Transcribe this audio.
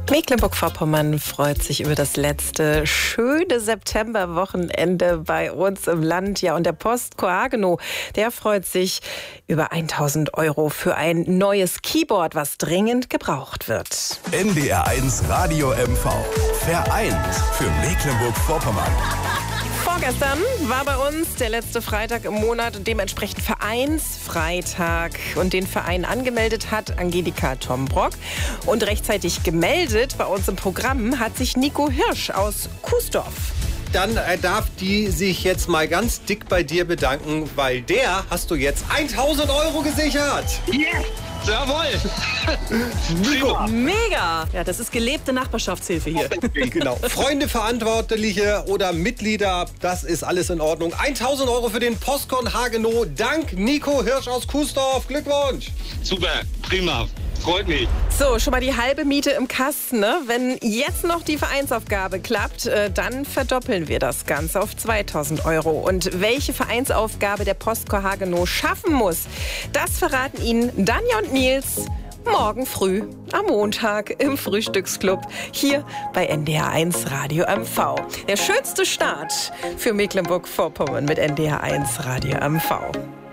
Mecklenburg-Vorpommern freut sich über das letzte schöne Septemberwochenende bei uns im Land. Ja, und der Postco Hagenow, der freut sich über 1.000 € für ein neues Keyboard, was dringend gebraucht wird. NDR1 Radio MV. Vereint für Mecklenburg-Vorpommern. Vorgestern war bei uns der letzte Freitag im Monat und dementsprechend Vereinsfreitag. Und den Verein angemeldet hat Angelika Tombrock. Und rechtzeitig gemeldet bei uns im Programm hat sich Nico Hirsch aus Kuesdorf. Dann darf die sich jetzt mal ganz dick bei dir bedanken, weil der hast du jetzt 1.000 € gesichert. Yes! Jawohl! Nico. Mega! Ja, das ist gelebte Nachbarschaftshilfe hier. Genau. Freunde, Verantwortliche oder Mitglieder, das ist alles in Ordnung. 1.000 € für den Postco Hagenow. Dank Nico Hirsch aus Kuesdorf. Glückwunsch! Super, prima. Freut mich. So, schon mal die halbe Miete im Kasten, ne? Wenn jetzt noch die Vereinsaufgabe klappt, dann verdoppeln wir das Ganze auf 2.000 €. Und welche Vereinsaufgabe der Postco Hagenow schaffen muss, das verraten Ihnen Danja und Nils morgen früh am Montag im Frühstücksclub hier bei NDR1 Radio MV. Der schönste Start für Mecklenburg-Vorpommern mit NDR1 Radio MV.